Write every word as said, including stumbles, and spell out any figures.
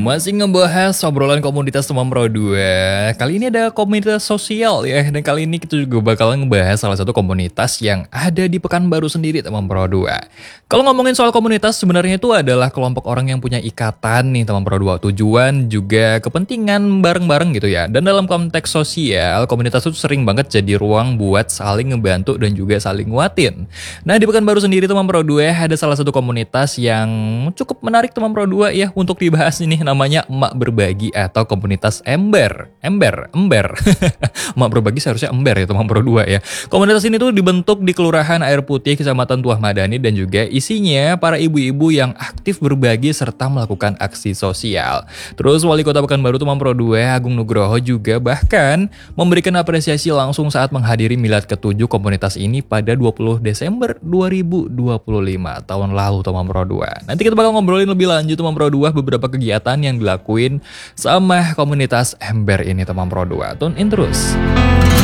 Masih ngebahas obrolan komunitas teman Pro dua. Kali ini ada komunitas sosial ya. Dan kali ini kita juga bakal ngebahas salah satu komunitas yang ada di Pekanbaru sendiri teman Pro dua. Kalau ngomongin soal komunitas, sebenarnya itu adalah kelompok orang yang punya ikatan nih teman Pro dua. Tujuan juga kepentingan bareng-bareng gitu ya. Dan dalam konteks sosial, komunitas itu sering banget jadi ruang buat saling ngebantu dan juga saling nguatin. Nah, di Pekanbaru sendiri teman Pro dua ada salah satu komunitas yang cukup menarik teman Pro dua ya untuk dibahas ini, namanya Emak Berbagi atau komunitas Ember. Ember, Ember. Emak Berbagi seharusnya Ember ya teman Pro dua ya. Komunitas ini tuh dibentuk di Kelurahan Air Putih, Kecamatan Tuah Madani, dan juga isinya para ibu-ibu yang aktif berbagi serta melakukan aksi sosial. Terus Wali Kota Pekanbaru teman Pro dua Agung Nugroho juga bahkan memberikan apresiasi langsung saat menghadiri milad ketujuh komunitas ini pada dua puluh Desember dua ribu dua puluh lima tahun lalu teman Pro dua. Nanti kita bakal ngobrolin lebih lanjut teman Pro dua beberapa kegiatan yang dilakuin sama komunitas Ember ini teman Pro dua. Tune in terus.